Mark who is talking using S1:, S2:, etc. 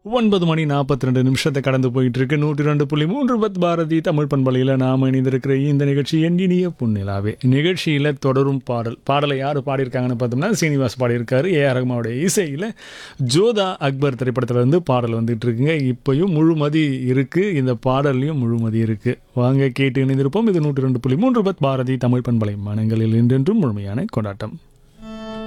S1: 9:42 கடந்து போயிட்டு இருக்கு. 102.3 பாரதி தமிழ் பண்பலையில் நாம் இணைந்திருக்கிற இந்த நிகழ்ச்சி எண்ணினிய புன்னிலாவே. நிகழ்ச்சியில் தொடரும் பாடலை யார் பாடியிருக்காங்கன்னு பார்த்தோம்னா சீனிவாஸ் பாடியிருக்காரு. ஏஆர் ரஹ்மானுடைய இசையில் ஜோதா அக்பர் திரைப்படத்தில் இருந்து பாடல் வந்துட்டு இருக்குங்க. இப்பயும் முழுமதி இருக்கு, இந்த பாடல்லையும் முழுமதி இருக்கு. வாங்க கேட்டு இணைந்திருப்போம். இது 102.3 பாரதி தமிழ் பண்பலை, மனங்களில் என்றென்றும் முழுமையான கொண்டாட்டம்.